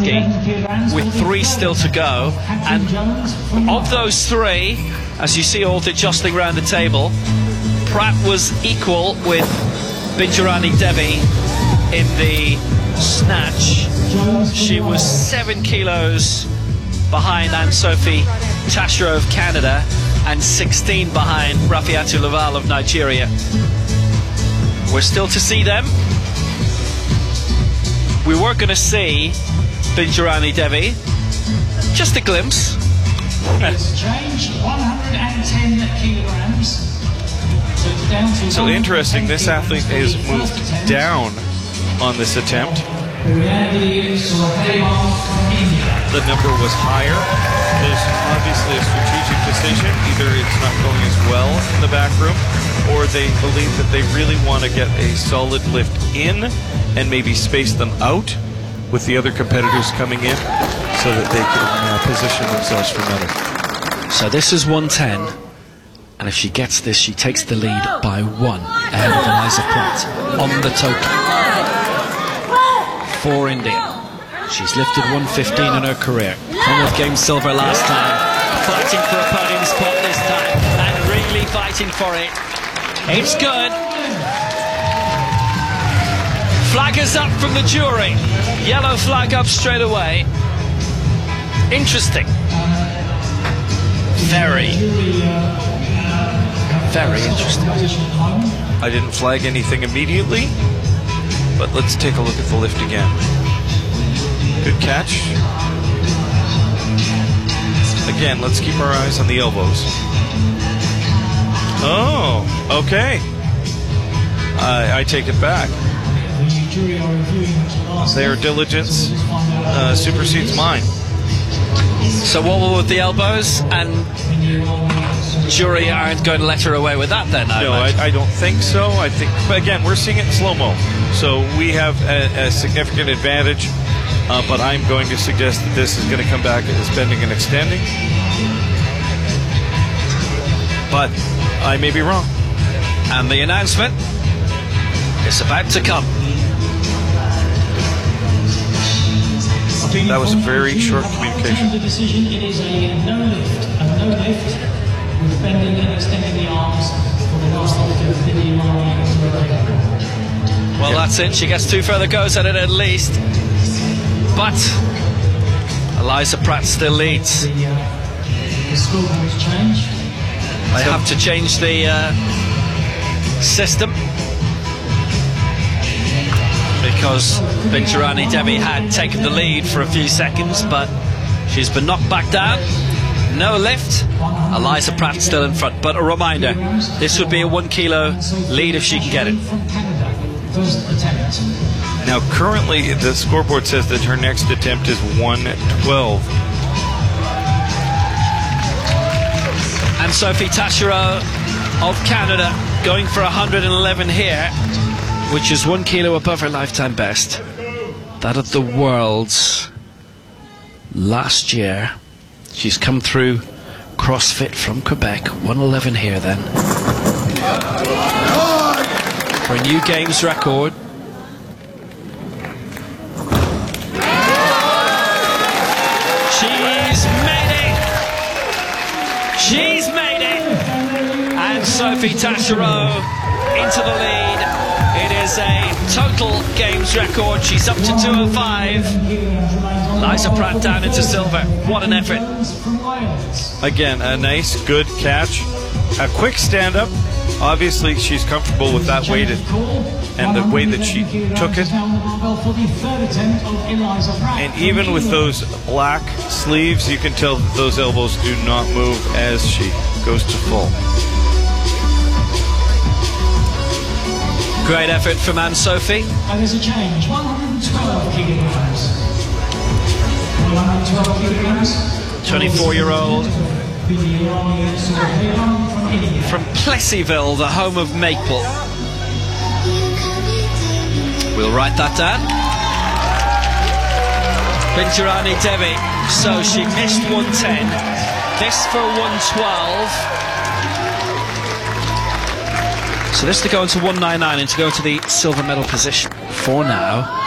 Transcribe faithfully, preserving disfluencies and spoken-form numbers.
Ski with three still to go, and of those three, as you see all jostling around the table, Pratt was equal with Binjarani Devi in the snatch. She was seven kilos behind Anne-Sophie Tashiro of Canada and sixteen behind Rafiatu Laval of Nigeria. We're still to see them. We were going to see Binjarani Devi, just a glimpse. It's changed one hundred ten kilograms. So it's down to So interesting, this athlete is moved down on this attempt. The number was higher. There's obviously a strategic decision. Either it's not going as well in the back room, or they believe that they really want to get a solid lift in and maybe space them out with the other competitors coming in so that they can uh, position themselves for medal. So this is one ten, and if she gets this, she takes the lead by one ahead of Eliza Pratt on the total for India. She's lifted one fifteen in her career. Commonwealth Games silver last time. Fighting for a podium spot this time, and really fighting for it. It's good. Flag is up from the jury. Yellow flag up straight away. Interesting. Very, very interesting. I didn't flag anything immediately, but let's take a look at the lift again. Good catch. Again, let's keep our eyes on the elbows. Oh, okay. I, I take it back. Their diligence uh, supersedes mine. So what will with the elbows? And jury aren't going to let her away with that then, I No, I, I don't think so. I think, but again, we're seeing it in slow-mo. So we have a, a significant advantage, uh, but I'm going to suggest that this is going to come back as bending and extending. But I may be wrong. And the announcement is about to come. That was a very short communication. The decision, it is a no lift, a no lift with bending and extending the arms for the last lift of the Iranian. Well, yep. That's it. She gets two further goes at it at least. But Eliza Pratt still leads. The, uh, the scoreboard's changed. They have to change the uh, system, because Binjarani Devi had taken the lead for a few seconds, but she's been knocked back down. No lift. Eliza Pratt still in front. But a reminder, this would be a one kilo lead if she can get it. Now currently the scoreboard says that her next attempt is one twelve. And Sophie Tashiro of Canada going for one hundred eleven here, which is one kilo above her lifetime best. That of the Worlds last year. She's come through CrossFit from Quebec. one eleven here then. For a new games record. She's made it! She's made it! And Sophie Tashiro into the lead. It is a total games record. She's up to two oh five. Eliza Pratt down into silver. What an effort. Again, a nice, good catch. A quick stand-up. Obviously, she's comfortable with that weight and the way that she took it. And even with those black sleeves, you can tell that those elbows do not move as she goes to full. Great effort from Anne-Sophie. And there's a change, one hundred twelve kilograms. one hundred twelve kilograms. twenty-four-year-old from Plessyville, the home of Maple. We'll write that down. Binjarani Devi. So she missed one ten. This for one twelve. So this to go into one ninety-nine and to go into the silver medal position for now.